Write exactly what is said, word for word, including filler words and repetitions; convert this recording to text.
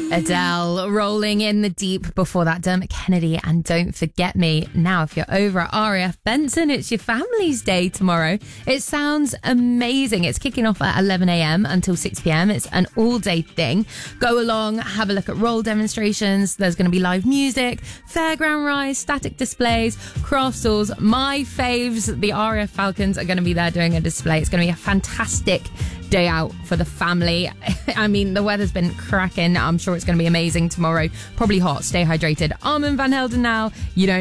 Adele rolling in the deep. Before that, Dermot Kennedy and Don't Forget Me. Now, if you're over at R A F Benson, it's your family's day tomorrow. It sounds amazing. It's kicking off at eleven a.m. until six p.m. It's an all-day thing. Go along, have a look at roll demonstrations. There's going to be live music, fairground rides, static displays, craft stalls. My faves, the R A F Falcons, are going to be there doing a display. It's going to be a fantastic day out for the family. I mean, the weather's been cracking. I'm sure it's going to be amazing tomorrow. Probably hot. Stay hydrated. Armin van Helden now. You don't